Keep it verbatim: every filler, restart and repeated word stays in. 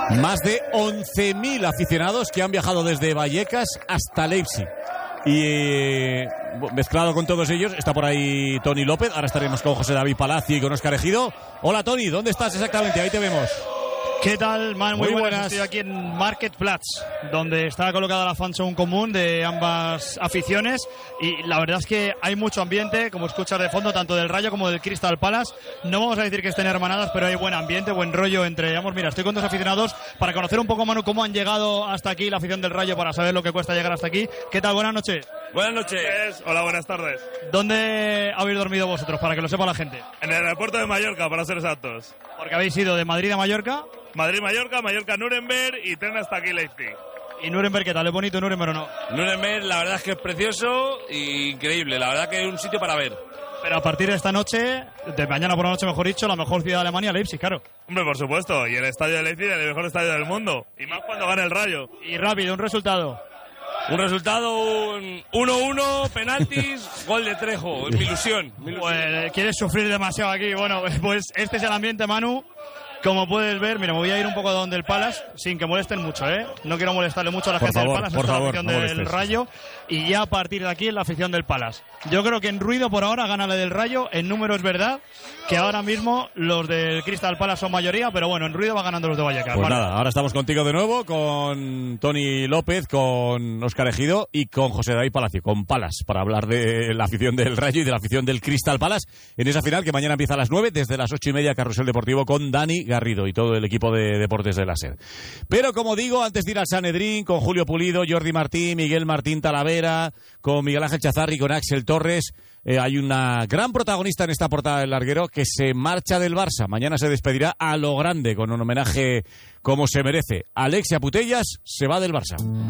Más de once mil aficionados que han viajado desde Vallecas hasta Leipzig. Y eh, mezclado con todos ellos está por ahí Tony López. Ahora estaremos con José David Palacio y con Óscar Ejido. Hola Tony, ¿dónde estás exactamente? Ahí te vemos. ¿Qué tal, man? Muy, Muy buenas. buenas. Estoy aquí en Marktplatz, donde está colocada la fanzone común de ambas aficiones. Y la verdad es que hay mucho ambiente, como escuchas de fondo, tanto del Rayo como del Crystal Palace. No vamos a decir que estén hermanadas, pero hay buen ambiente, buen rollo entre ambos. Mira, estoy con dos aficionados para conocer un poco, Manu, cómo han llegado hasta aquí la afición del Rayo, para saber lo que cuesta llegar hasta aquí. ¿Qué tal? Buenas noches. Buenas noches. Hola, buenas tardes. ¿Dónde habéis dormido vosotros, para que lo sepa la gente? En el aeropuerto de Mallorca, para ser exactos. Porque habéis ido de Madrid a Mallorca. Madrid-Mallorca, Mallorca-Nuremberg y tren hasta aquí Leipzig. ¿Y Nuremberg qué tal? ¿Es bonito Nuremberg o no? Nuremberg, la verdad es que es precioso e increíble. La verdad que es un sitio para ver. Pero a partir de esta noche, de mañana por la noche mejor dicho, la mejor ciudad de Alemania, Leipzig, claro. Hombre, por supuesto. Y el estadio de Leipzig es el mejor estadio del mundo. Y más cuando gana el Rayo. Y rápido, un resultado. Un resultado uno uno, penaltis, gol de Trejo. Es mi ilusión. Mi ilusión. Pues quieres sufrir demasiado aquí. Bueno, pues este es el ambiente, Manu. Como puedes ver, mira, me voy a ir un poco de donde el Palace, sin que molesten mucho, ¿eh? No quiero molestarle mucho a la Por gente favor, del Palace, por esto es favor, la afición no del molestes. Rayo. Y ya a partir de aquí es la afición del Palace. Yo creo que en ruido por ahora gana la del Rayo. En número es verdad que ahora mismo los del Crystal Palace son mayoría, pero bueno, en ruido va ganando los de Vallecas. Pues Vale. nada, ahora estamos contigo de nuevo, con Tony López, con Óscar Ejido y con José David Palacio, con Palas, para hablar de la afición del Rayo y de la afición del Crystal Palace en esa final que mañana empieza a las nueve, desde las ocho y media, Carrusel Deportivo con Dani Garrido y todo el equipo de Deportes de la SER. Pero como digo, antes de ir al Sanedrín, con Julio Pulido, Jordi Martín, Miguel Martín Talavera, con Miguel Ángel Chazarri, con Axel Torres, eh, hay una gran protagonista en esta portada del larguero que se marcha del Barça. Mañana se despedirá a lo grande con un homenaje como se merece. Alexia Putellas se va del Barça.